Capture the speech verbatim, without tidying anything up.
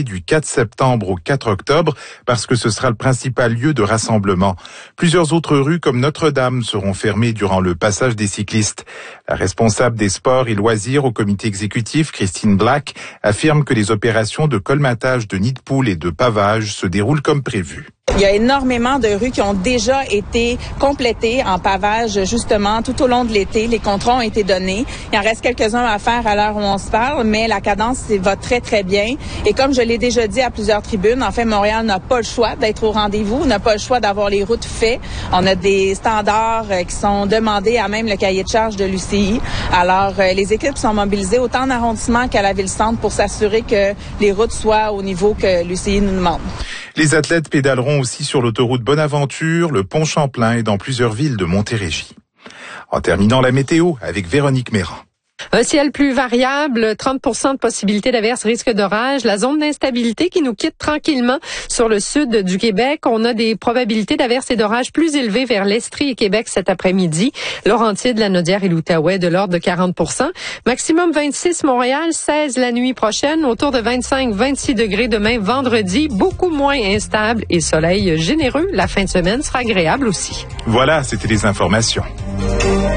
du quatre septembre au quatre octobre parce que ce sera le principal lieu de rassemblement. Plusieurs autres rues comme Notre-Dame seront fermées durant le passage des cyclistes. La responsable des sports et loisirs au comité exécutif, Christine Black, affirme que les opérations de colmatage de nids de poules et de pavage se déroulent comme prévu. Il y a énormément de rues qui ont déjà été complétées en pavage, justement, tout au long de l'été. Les contrats ont été donnés. Il en reste quelques-uns à faire à l'heure où on se parle, mais la cadence va très, très bien. Et comme je l'ai déjà dit à plusieurs tribunes, en fait, Montréal n'a pas le choix d'être au rendez-vous, n'a pas le choix d'avoir les routes faites. On a des standards qui sont demandés à même le cahier de charge de l'U C I. Alors, les équipes sont mobilisées autant en arrondissement qu'à la ville-centre pour s'assurer que les routes soient au niveau que l'U C I nous demande. Les athlètes pédaleront aussi sur l'autoroute Bonaventure, le pont Champlain et dans plusieurs villes de Montérégie. En terminant la météo avec Véronique Méran. Un ciel plus variable, trente pour cent de possibilité d'averse, risque d'orage. La zone d'instabilité qui nous quitte tranquillement sur le sud du Québec. On a des probabilités d'averse et d'orage plus élevées vers l'Estrie et Québec cet après-midi. Laurentides, la Naudière et l'Outaouais de l'ordre de quarante pour cent. Maximum vingt-six Montréal, seize la nuit prochaine. Autour de vingt-cinq vingt-six degrés demain vendredi. Beaucoup moins instable et soleil généreux. La fin de semaine sera agréable aussi. Voilà, c'était les informations.